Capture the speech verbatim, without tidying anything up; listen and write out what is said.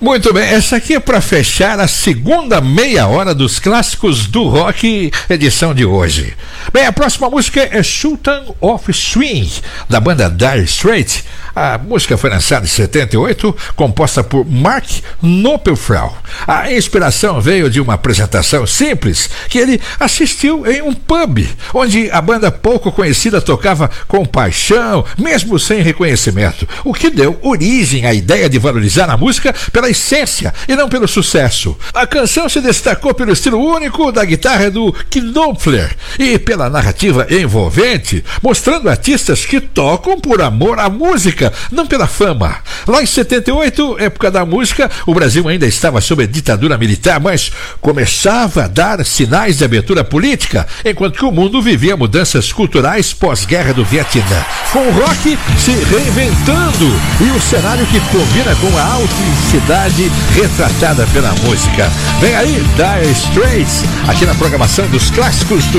Muito bem, essa aqui é para fechar a segunda meia hora dos clássicos do rock, edição de hoje. Bem, a próxima música é Sultan of Swing, da banda Dire Straits. A música foi lançada em setenta e oito, composta por Mark Knopfler. A inspiração veio de uma apresentação simples que ele assistiu em um pub, onde a banda pouco conhecida tocava com paixão, mesmo sem reconhecimento, o que deu origem à ideia de valorizar a música pela essência e não pelo sucesso. A canção se destacou pelo estilo único da guitarra do Knopfler e pela narrativa envolvente, mostrando artistas que tocam por amor à música, não pela fama. Lá em setenta e oito, época da música, o Brasil ainda estava sob a ditadura militar, mas começava a dar sinais de abertura política, enquanto que o mundo vivia mudanças culturais pós-guerra do Vietnã, com o rock se reinventando e o cenário que combina com a autenticidade retratada pela música. Vem aí Dire Straits, aqui na programação dos clássicos do